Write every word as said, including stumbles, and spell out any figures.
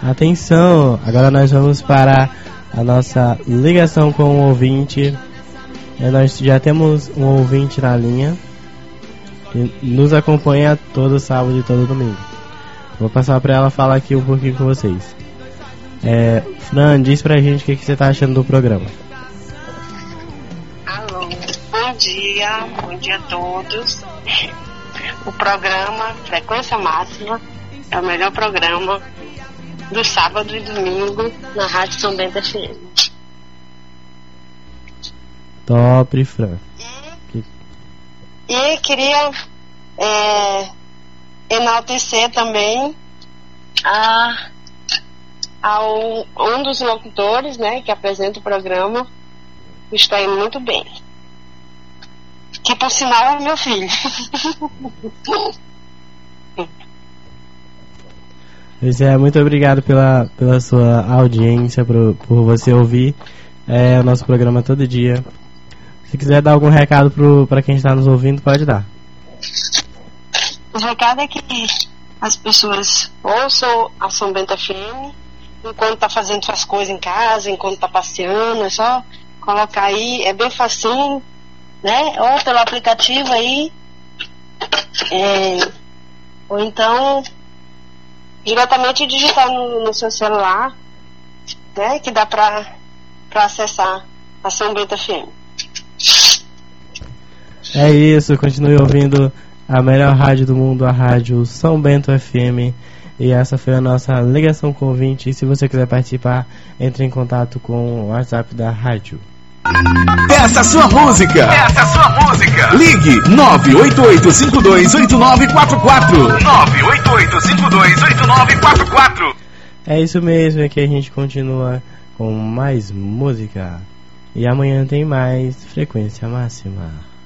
Atenção, agora nós vamos para a nossa ligação com o ouvinte. E nós já temos um ouvinte na linha que nos acompanha todo sábado e todo domingo. Vou passar para ela falar aqui um pouquinho com vocês. É, Fran, diz pra gente o que, que você tá achando do programa. Alô, bom dia, bom dia a todos. O programa Frequência Máxima é o melhor programa do sábado e domingo na Rádio São Bento F M. Top, Fran. E, e queria é, enaltecer também a, ao, um dos locutores, né, que apresenta o programa, que está indo muito bem. Que por sinal é meu filho. Pois é, muito obrigado pela, pela sua audiência, por, por você ouvir é, o nosso programa todo dia. Se quiser dar algum recado para quem está nos ouvindo, pode dar. O recado é que as pessoas ouçam a São Bento F M enquanto está fazendo suas coisas em casa, enquanto está passeando, é só colocar aí, é bem facinho, né? Ou pelo aplicativo aí, é, ou então diretamente digitar no, no seu celular, né? Que dá para para acessar a São Bento F M. É isso, continue ouvindo a melhor rádio do mundo, a rádio São Bento F M. E essa foi a nossa ligação com o ouvinte. E se você quiser participar, entre em contato com o WhatsApp da rádio. Peça sua música. Peça sua música. Ligue nove oito oito cinco dois oito nove quatro quatro. nove oito oito cinco dois oito nove quatro quatro. É isso mesmo, é que a gente continua com mais música. E amanhã tem mais Frequência Máxima.